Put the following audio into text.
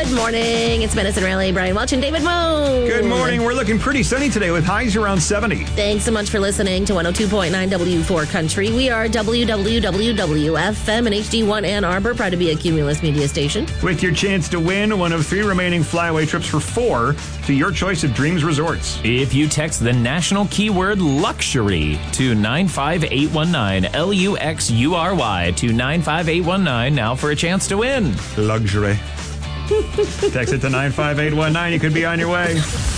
Good morning. It's Madison Raleigh, Brian Welch, and David Moe. Good morning. We're looking pretty sunny today with highs around 70. Thanks so much for listening to 102.9 W4 Country. We are WWWFM and HD1 Ann Arbor, proud to be a Cumulus media station. With your chance to win one of 3 remaining flyaway trips for 4 to your choice of Dreams Resorts. If you text the national keyword luxury to 95819, LUXURY to 95819 now for a chance to win. Luxury. Text it to 95819. You could be on your way.